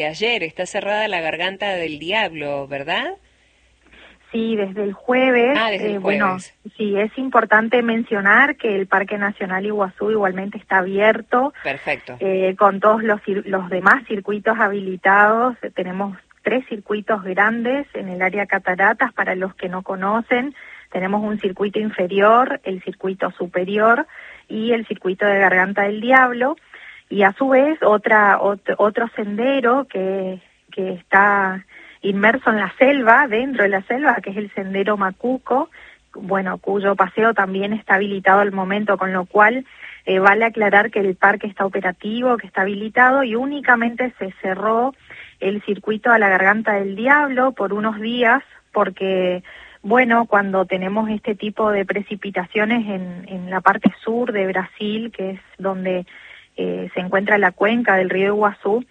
ayer. Está cerrada la Garganta del Diablo, ¿verdad? Sí, desde el jueves. Desde el Bueno, jueves. sí, es importante mencionar que el Parque Nacional Iguazú igualmente está abierto. Perfecto. Con todos los demás circuitos habilitados. Tenemos 3 circuitos grandes en el área cataratas. Para los que no conocen, tenemos un circuito inferior, el circuito superior y el circuito de Garganta del Diablo. Y a su vez otro sendero que está inmerso en la selva, dentro de la selva, que es el sendero Macuco, bueno, cuyo paseo también está habilitado al momento, con lo cual vale aclarar que el parque está operativo, que está habilitado, y únicamente se cerró el circuito a la Garganta del Diablo por unos días, porque, bueno, cuando tenemos este tipo de precipitaciones en la parte sur de Brasil, que es donde se encuentra la cuenca del río Iguazú,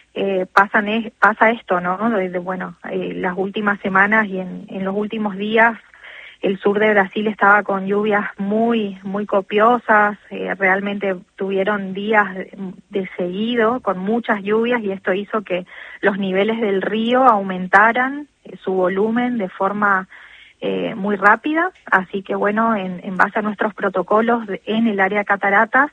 pasa esto, ¿no? Las últimas semanas y en los últimos días el sur de Brasil estaba con lluvias muy copiosas, realmente tuvieron días de seguido con muchas lluvias, y esto hizo que los niveles del río aumentaran su volumen de forma muy rápida. Así que bueno, en base a nuestros protocolos en el área cataratas,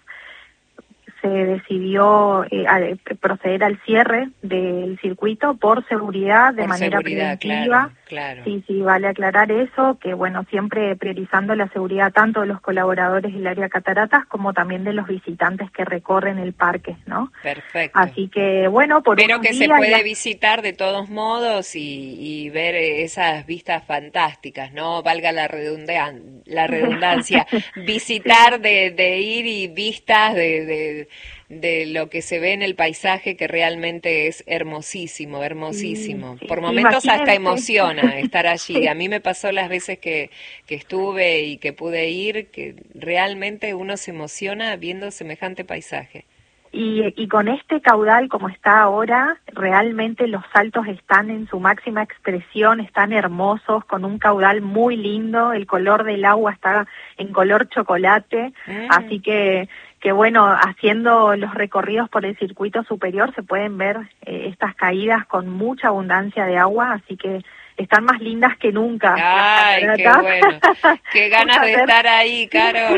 se decidió proceder al cierre del circuito por seguridad, de manera preventiva. Claro. Sí, vale aclarar eso, que bueno, siempre priorizando la seguridad tanto de los colaboradores del área cataratas como también de los visitantes que recorren el parque, ¿no? Perfecto. Así que bueno, pero que se puede visitar de todos modos y ver esas vistas fantásticas, ¿no? Valga la redundancia, visitar de ir y vistas de lo que se ve en el paisaje, que realmente es hermosísimo. Por momentos hasta emociona estar allí. Sí. A mí me pasó las veces que estuve y que pude ir, que realmente uno se emociona viendo semejante paisaje. Y con este caudal como está ahora, realmente los saltos están en su máxima expresión, están hermosos, con un caudal muy lindo, el color del agua está en color chocolate, así que bueno, haciendo los recorridos por el circuito superior se pueden ver estas caídas con mucha abundancia de agua, así que están más lindas que nunca. ¡Ay, qué bueno! ¡Qué ganas de estar ahí, Carol!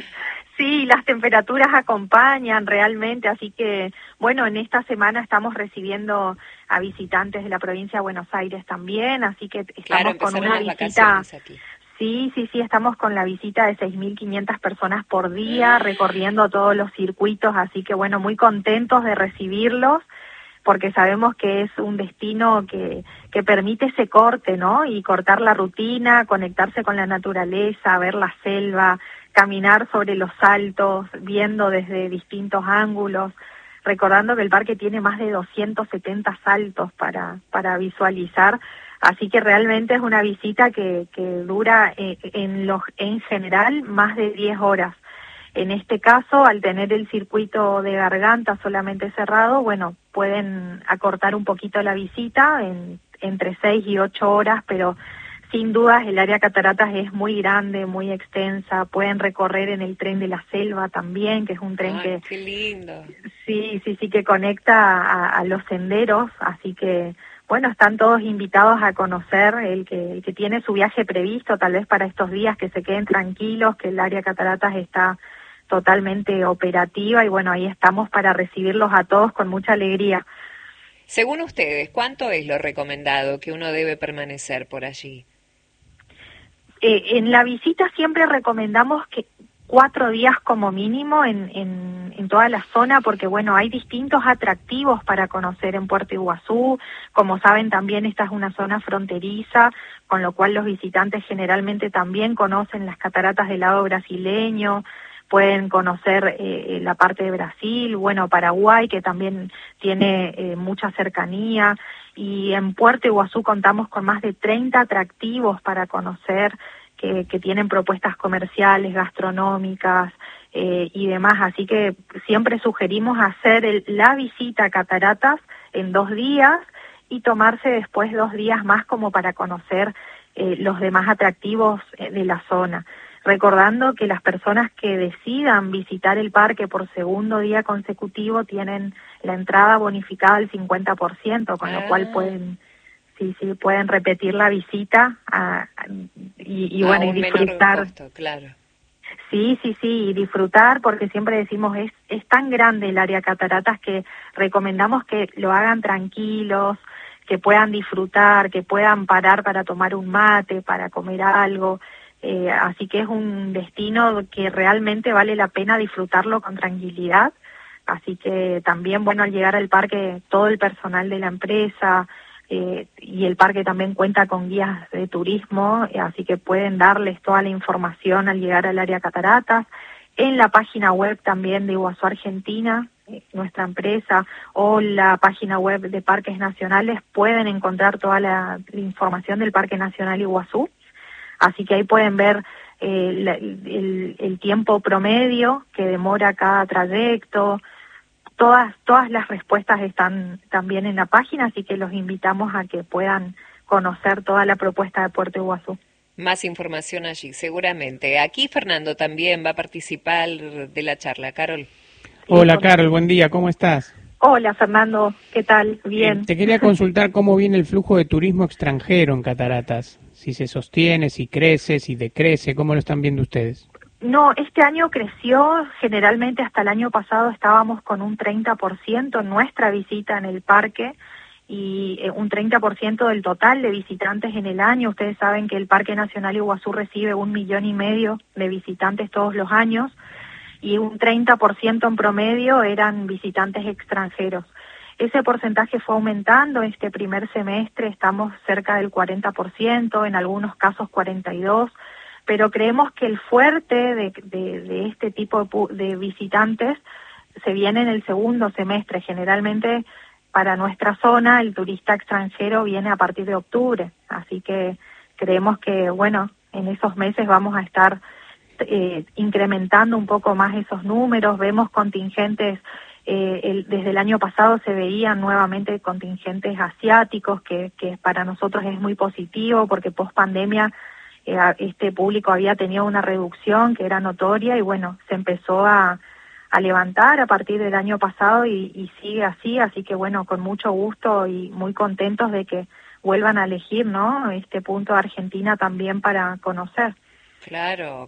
Sí, las temperaturas acompañan realmente, así que, bueno, en esta semana estamos recibiendo a visitantes de la provincia de Buenos Aires también, así que estamos con una visita. Aquí. Sí, estamos con la visita de 6.500 personas por día, recorriendo todos los circuitos, así que, bueno, muy contentos de recibirlos, porque sabemos que es un destino que permite ese corte, ¿no? Y cortar la rutina, conectarse con la naturaleza, ver la selva, caminar sobre los saltos, viendo desde distintos ángulos, recordando que el parque tiene más de 270 saltos para visualizar, así que realmente es una visita que dura en general más de 10 horas. En este caso, al tener el circuito de Garganta solamente cerrado, bueno, pueden acortar un poquito la visita entre 6 y 8 horas, pero sin dudas el área cataratas es muy grande, muy extensa. Pueden recorrer en el tren de la selva también, que es un tren que... ¡Qué lindo! Sí, que conecta a los senderos, así que, bueno, están todos invitados a conocer. El que tiene su viaje previsto, tal vez para estos días, que se queden tranquilos, que el área cataratas está totalmente operativa, y bueno, ahí estamos para recibirlos a todos con mucha alegría. Según ustedes, ¿cuánto es lo recomendado que uno debe permanecer por allí? En la visita siempre recomendamos que 4 días como mínimo en toda la zona, porque bueno, hay distintos atractivos para conocer en Puerto Iguazú. Como saben, también esta es una zona fronteriza, con lo cual los visitantes generalmente también conocen las cataratas del lado brasileño, pueden conocer la parte de Brasil, bueno, Paraguay, que también tiene mucha cercanía, y en Puerto Iguazú contamos con más de 30 atractivos para conocer, que tienen propuestas comerciales, gastronómicas y demás, así que siempre sugerimos hacer la visita a cataratas en 2 días y tomarse después 2 días más como para conocer los demás atractivos de la zona. recordando que las personas que decidan visitar el parque por segundo día consecutivo tienen la entrada bonificada al 50%, con lo cual pueden pueden repetir la visita y bueno, y disfrutar. Menor costo, claro. Sí, y disfrutar, porque siempre decimos es tan grande el área cataratas que recomendamos que lo hagan tranquilos, que puedan disfrutar, que puedan parar para tomar un mate, para comer algo. Así que es un destino que realmente vale la pena disfrutarlo con tranquilidad. Así que también, bueno, al llegar al parque, todo el personal de la empresa y el parque también cuenta con guías de turismo, así que pueden darles toda la información al llegar al área cataratas. En la página web también de Iguazú Argentina, nuestra empresa, o la página web de Parques Nacionales, pueden encontrar toda la información del Parque Nacional Iguazú. Así que ahí pueden ver el tiempo promedio que demora cada trayecto. Todas las respuestas están también en la página, así que los invitamos a que puedan conocer toda la propuesta de Puerto Iguazú. Más información allí, seguramente. Aquí Fernando también va a participar de la charla. Carol. Hola, Carol, buen día, ¿cómo estás? Hola, Fernando, ¿qué tal? Bien. Te quería consultar cómo viene el flujo de turismo extranjero en Cataratas, si se sostiene, si crece, si decrece, ¿cómo lo están viendo ustedes? No, este año creció, generalmente hasta el año pasado estábamos con un 30% en nuestra visita en el parque y un 30% del total de visitantes en el año. Ustedes saben que el Parque Nacional Iguazú recibe 1,5 millones de visitantes todos los años y un 30% en promedio eran visitantes extranjeros. Ese porcentaje fue aumentando. Este primer semestre estamos cerca del 40%, en algunos casos 42%. Pero creemos que el fuerte de este tipo de visitantes se viene en el segundo semestre. Generalmente para nuestra zona el turista extranjero viene a partir de octubre, así que creemos que, bueno, en esos meses vamos a estar incrementando un poco más esos números. Vemos contingentes, desde el año pasado se veían nuevamente contingentes asiáticos, que para nosotros es muy positivo porque post pandemia este público había tenido una reducción que era notoria y bueno, se empezó a levantar a partir del año pasado y sigue así que bueno, con mucho gusto y muy contentos de que vuelvan a elegir, ¿no?, este punto de Argentina también para conocer. Claro.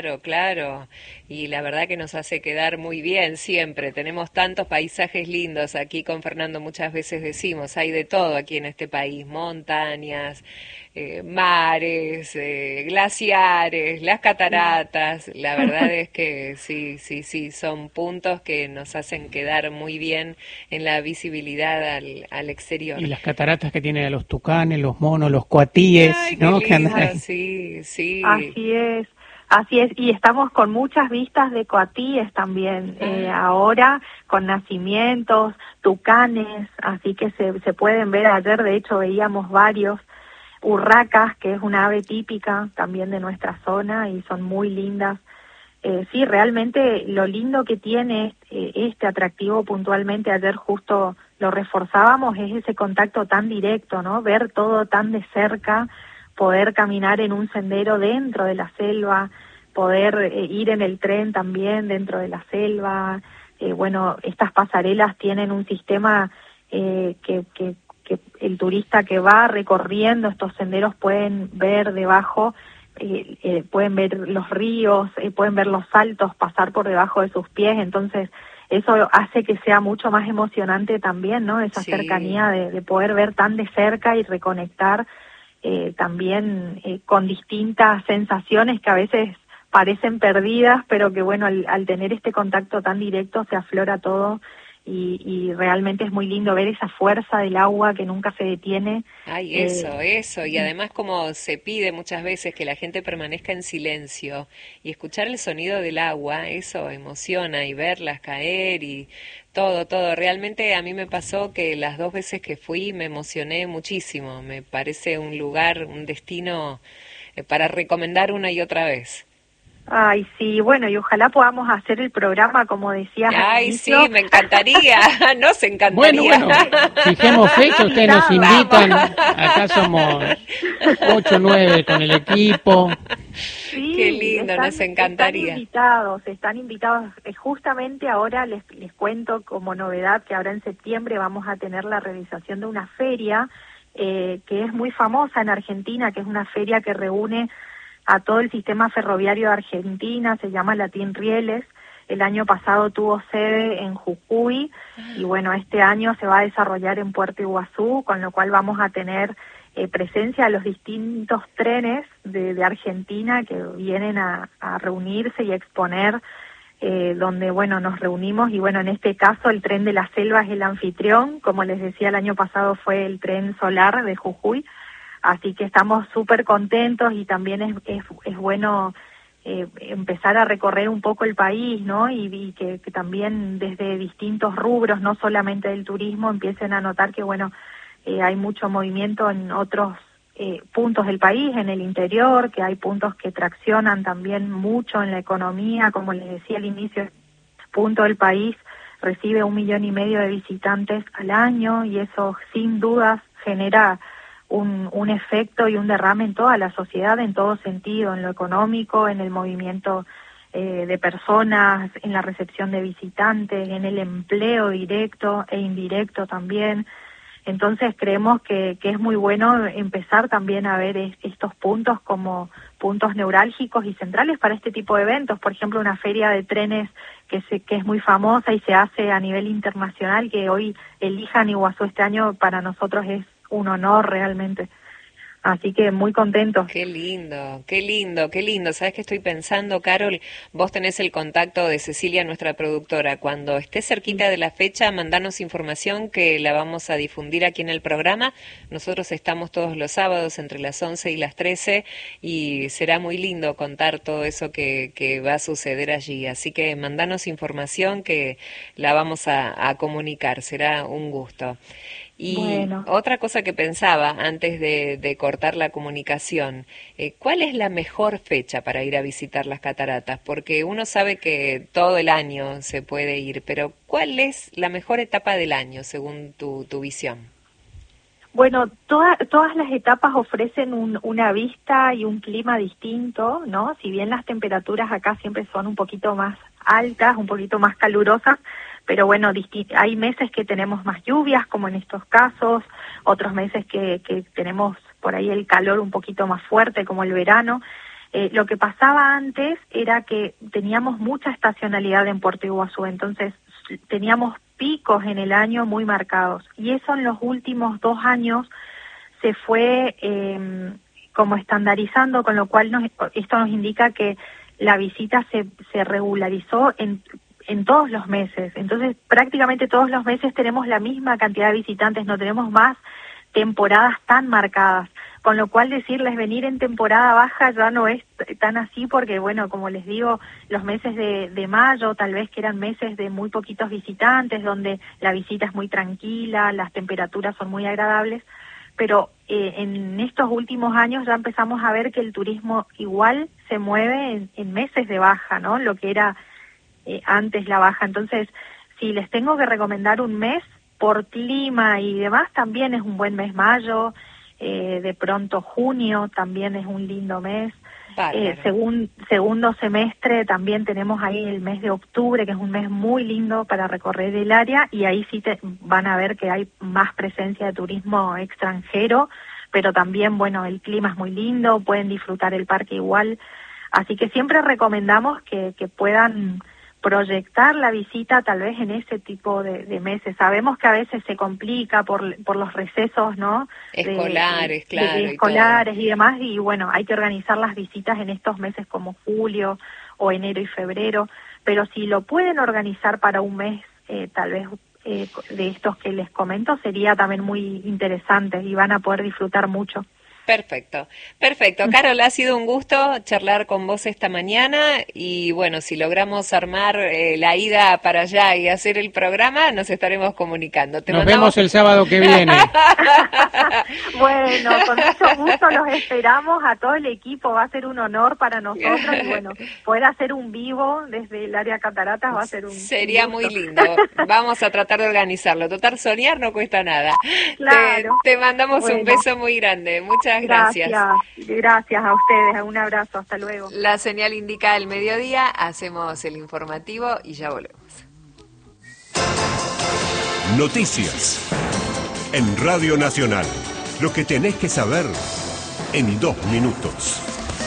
Y la verdad que nos hace quedar muy bien siempre. Tenemos tantos paisajes lindos aquí con Fernando, muchas veces decimos, hay de todo aquí en este país, montañas, mares, glaciares, las cataratas. La verdad es que sí, son puntos que nos hacen quedar muy bien en la visibilidad al exterior. Y las cataratas que tienen a los tucanes, los monos, los coatíes, ay, ¿no? Qué lindo, sí. Así es, y estamos con muchas vistas de coatíes también, ahora con nacimientos, tucanes, así que se pueden ver. Ayer de hecho veíamos varios, urracas, que es una ave típica también de nuestra zona y son muy lindas. Sí, realmente lo lindo que tiene este atractivo puntualmente, ayer justo lo reforzábamos, es ese contacto tan directo, ¿no? Ver todo tan de cerca, poder caminar en un sendero dentro de la selva, poder ir en el tren también dentro de la selva. Bueno, estas pasarelas tienen un sistema que el turista que va recorriendo estos senderos pueden ver debajo, pueden ver los ríos, pueden ver los saltos pasar por debajo de sus pies. Entonces eso hace que sea mucho más emocionante también, ¿no? Esa cercanía de poder ver tan de cerca y reconectar también con distintas sensaciones que a veces parecen perdidas, pero que bueno, al tener este contacto tan directo se aflora todo y realmente es muy lindo ver esa fuerza del agua que nunca se detiene. Ay, eso, y además como se pide muchas veces que la gente permanezca en silencio y escuchar el sonido del agua, eso emociona, y verlas caer y todo, realmente a mí me pasó que las 2 veces que fui me emocioné muchísimo, me parece un lugar, un destino para recomendar una y otra vez. Ay, sí, bueno, y ojalá podamos hacer el programa como decías al Ay, inicio. sí, me encantaría, nos encantaría. Bueno, fijemos fecha, ustedes nos invitan, acá somos 8 o 9 con el equipo. Sí, Qué lindo, nos encantaría. Están invitados. Justamente ahora les cuento como novedad que ahora en septiembre vamos a tener la realización de una feria que es muy famosa en Argentina, que es una feria que reúne a todo el sistema ferroviario de Argentina, se llama Latín Rieles. El año pasado tuvo sede en Jujuy y bueno, este año se va a desarrollar en Puerto Iguazú, con lo cual vamos a tener presencia de los distintos trenes de Argentina que vienen a reunirse y a exponer, donde bueno, nos reunimos y bueno, en este caso el tren de la selva es el anfitrión, como les decía el año pasado fue el tren solar de Jujuy. Así que estamos súper contentos y también es bueno empezar a recorrer un poco el país, ¿no? Y que también desde distintos rubros, no solamente del turismo, empiecen a notar que, bueno, hay mucho movimiento en otros puntos del país, en el interior, que hay puntos que traccionan también mucho en la economía, como les decía al inicio, punto del país recibe 1,5 millones de visitantes al año y eso sin dudas genera un efecto y un derrame en toda la sociedad, en todo sentido, en lo económico, en el movimiento de personas, en la recepción de visitantes, en el empleo directo e indirecto también. Entonces creemos que es muy bueno empezar también a ver estos puntos como puntos neurálgicos y centrales para este tipo de eventos. Por ejemplo, una feria de trenes que es muy famosa y se hace a nivel internacional, que hoy elijan Iguazú este año, para nosotros es un honor realmente. Así que muy contentos. Qué lindo, qué lindo, qué lindo. ¿Sabes qué estoy pensando, Carol? Vos tenés el contacto de Cecilia, nuestra productora. Cuando esté cerquita de la fecha, mandanos información que la vamos a difundir aquí en el programa. Nosotros estamos todos los sábados entre las 11 y las 13 y será muy lindo contar todo eso que va a suceder allí. Así que mandanos información que la vamos a comunicar. Será un gusto. Y bueno, otra cosa que pensaba antes de cortar la comunicación, ¿cuál es la mejor fecha para ir a visitar las cataratas? Porque uno sabe que todo el año se puede ir, pero ¿cuál es la mejor etapa del año según tu visión? Bueno, todas las etapas ofrecen una vista y un clima distinto, ¿no? Si bien las temperaturas acá siempre son un poquito más altas, un poquito más calurosas, pero bueno, hay meses que tenemos más lluvias, como en estos casos, otros meses que tenemos por ahí el calor un poquito más fuerte, como el verano. Lo que pasaba antes era que teníamos mucha estacionalidad en Puerto Iguazú, entonces teníamos picos en el año muy marcados, y eso en los últimos 2 años se fue como estandarizando, con lo cual esto nos indica que la visita se regularizó en todos los meses. Entonces prácticamente todos los meses tenemos la misma cantidad de visitantes, no tenemos más temporadas tan marcadas, con lo cual decirles venir en temporada baja ya no es tan así, porque bueno, como les digo, los meses de mayo tal vez que eran meses de muy poquitos visitantes, donde la visita es muy tranquila, las temperaturas son muy agradables, pero en estos últimos años ya empezamos a ver que el turismo igual se mueve en meses de baja, ¿no? Lo que era antes la baja. Entonces, si les tengo que recomendar un mes, por clima y demás, también es un buen mes mayo, de pronto junio también es un lindo mes. Segundo semestre también tenemos ahí el mes de octubre, que es un mes muy lindo para recorrer el área, y ahí sí van a ver que hay más presencia de turismo extranjero, pero también, bueno, el clima es muy lindo, pueden disfrutar el parque igual, así que siempre recomendamos que puedan proyectar la visita tal vez en ese tipo de meses. Sabemos que a veces se complica por los recesos, ¿no? Escolares, claro. Escolares y demás, y bueno, hay que organizar las visitas en estos meses como julio o enero y febrero, pero si lo pueden organizar para un mes, tal vez de estos que les comento, sería también muy interesante y van a poder disfrutar mucho. Perfecto, perfecto. Carol, ha sido un gusto charlar con vos esta mañana y bueno, si logramos armar la ida para allá y hacer el programa, nos estaremos comunicando. Nos vemos el sábado que viene. Bueno, con mucho gusto los esperamos a todo el equipo, va a ser un honor para nosotros y bueno, poder hacer un vivo desde el área Cataratas va a ser Sería un muy lindo. Vamos a tratar de organizarlo. Total, soñar no cuesta nada. Claro. Te mandamos un beso muy grande. Muchas gracias. Gracias a ustedes. Un abrazo. Hasta luego. La señal indica el mediodía. Hacemos el informativo y ya volvemos. Noticias en Radio Nacional. Lo que tenés que saber en 2 minutos.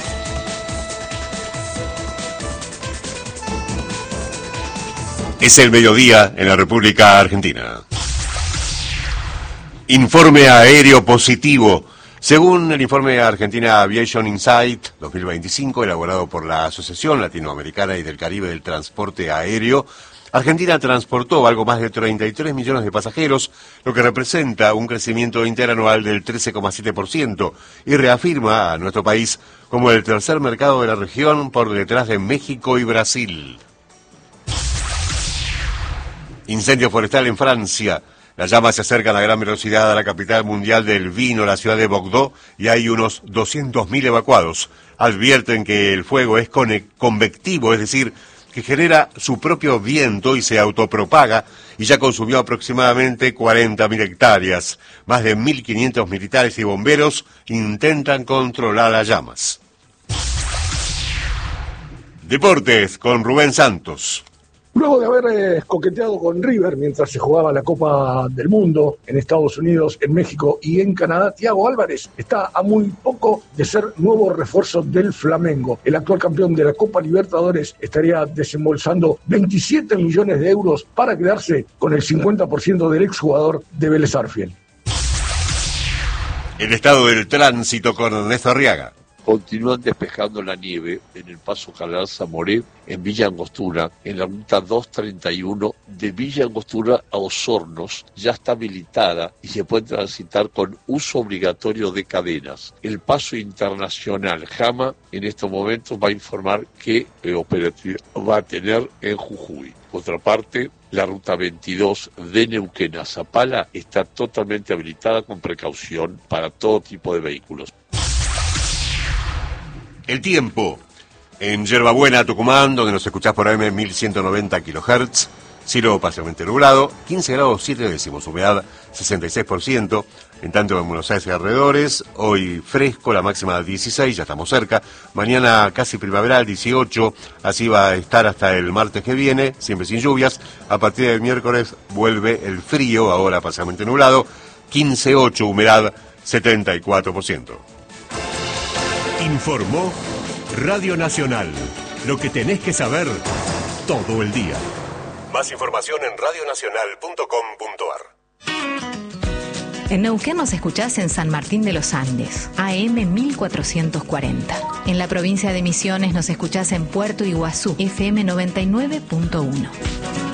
Es el mediodía en la República Argentina. Informe aéreo positivo. Según el informe Argentina Aviation Insight 2025, elaborado por la Asociación Latinoamericana y del Caribe del Transporte Aéreo, Argentina transportó algo más de 33 millones de pasajeros, lo que representa un crecimiento interanual del 13,7% y reafirma a nuestro país como el tercer mercado de la región por detrás de México y Brasil. Incendio forestal en Francia. Las llamas se acercan a gran velocidad a la capital mundial del vino, la ciudad de Bordeaux, y hay unos 200.000 evacuados. Advierten que el fuego es convectivo, es decir, que genera su propio viento y se autopropaga, y ya consumió aproximadamente 40.000 hectáreas. Más de 1.500 militares y bomberos intentan controlar las llamas. Deportes con Rubén Santos. Luego de haber coqueteado con River mientras se jugaba la Copa del Mundo en Estados Unidos, en México y en Canadá, Thiago Álvarez está a muy poco de ser nuevo refuerzo del Flamengo. El actual campeón de la Copa Libertadores estaría desembolsando 27 millones de euros para quedarse con el 50% del exjugador de Vélez Sarsfield. El estado del tránsito con Ernesto Arriaga. Continúan despejando la nieve en el paso Calar Zamoré, en Villa Angostura, en la ruta 231 de Villa Angostura a Osornos, ya está habilitada y se puede transitar con uso obligatorio de cadenas. El paso internacional Jama en estos momentos va a informar qué operatividad va a tener en Jujuy. Por otra parte, la ruta 22 de Neuquén a Zapala está totalmente habilitada con precaución para todo tipo de vehículos. El tiempo en Yerbabuena, Tucumán, donde nos escuchás por AM 1190 kHz, cielo parcialmente nublado, 15 grados 7 décimos, humedad 66%, en tanto en Buenos Aires y alrededores, hoy fresco, la máxima 16, ya estamos cerca, mañana casi primaveral 18, así va a estar hasta el martes que viene, siempre sin lluvias, a partir del miércoles vuelve el frío, ahora parcialmente nublado, 15,8, humedad 74%. Informó Radio Nacional. Lo que tenés que saber todo el día. Más información en radionacional.com.ar. En Neuquén nos escuchás en San Martín de los Andes, AM 1440. En la provincia de Misiones nos escuchás en Puerto Iguazú, FM 99.1.